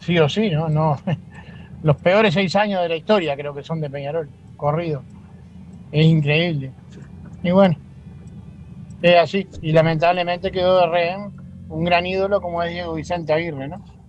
sí o sí, ¿no? No, los peores 6 años de la historia creo que son de Peñarol, corrido. Es increíble. Y bueno, es así. Y lamentablemente quedó de rehén un gran ídolo como es Diego Vicente Aguirre, ¿no?